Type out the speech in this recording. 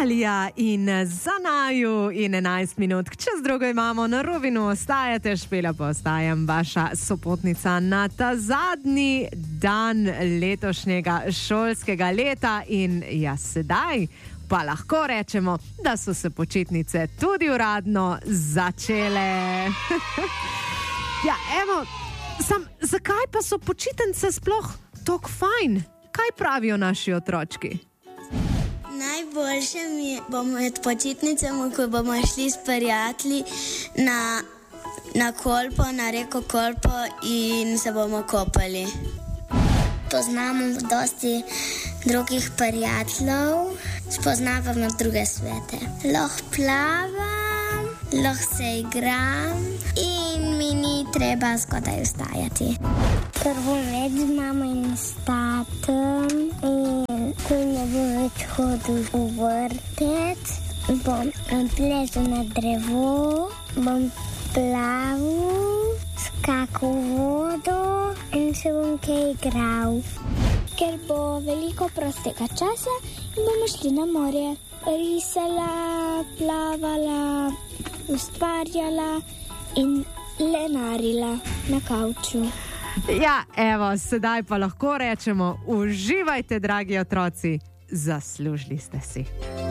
Alija in za naju in 11 minut čez drugo imamo na Rovinu. Ostajate, Špela pa ostajam, vaša sopotnica na ta zadnji dan letošnjega šolskega leta in ja, sedaj pa lahko rečemo, da so se počitnice tudi uradno začele. Ja, evo, zakaj pa so počitnice sploh tako fajn? Kaj pravijo naši otročki? Najboljše mi bo med počitnicami, ko bomo šli s prijatelji na Kolpo, na reko Kolpo in se bomo kopali. Poznamo dosti drugih prijateljev, spoznavamo druge svete. Lahko plavam, lahko se igram in mi ni treba zgodaj vstajati. Prvo med z mamo in s tatom in ko ne bom več hodil v vrtec, bom plezal na drevo, bom plaval, skakal v vodo in se bom kaj igral. Ker bo veliko prostega časa in bomo šli na morje, risala, plavala, ustvarjala in lenarila na kavču. Ja, evo, sedaj pa lahko rečemo, uživajte, dragi otroci, zaslužili ste si.